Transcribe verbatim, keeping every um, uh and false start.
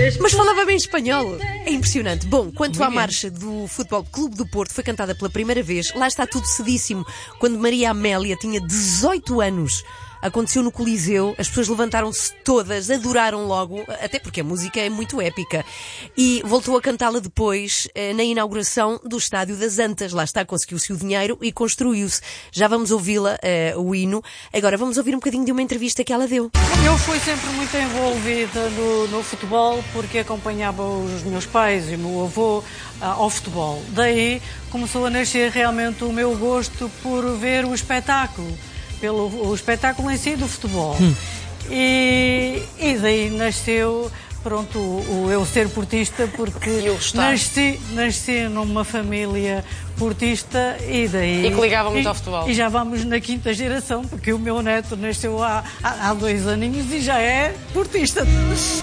Mas falava bem espanhol. É impressionante. Bom, quanto à marcha do Futebol Clube do Porto, foi cantada pela primeira vez. Lá está tudo cedíssimo. Quando Maria Amélia tinha dezoito anos. Aconteceu no Coliseu, as pessoas levantaram-se todas, adoraram logo, até porque a música é muito épica. E voltou a cantá-la depois, na inauguração do Estádio das Antas. Lá está, conseguiu-se o dinheiro e construiu-se. Já vamos ouvi-la, uh, o hino. Agora vamos ouvir um bocadinho de uma entrevista que ela deu. Eu fui sempre muito envolvida no, no futebol, porque acompanhava os meus pais e o meu avô uh, ao futebol. Daí começou a nascer realmente o meu gosto por ver o espetáculo. Pelo o espetáculo em si do futebol. Hum. E, e daí nasceu, pronto, o, o eu ser portista, porque nasci, nasci numa família portista e daí... E que ligava muito e, ao futebol. E já vamos na quinta geração, porque o meu neto nasceu há, há, há dois aninhos e já é portista.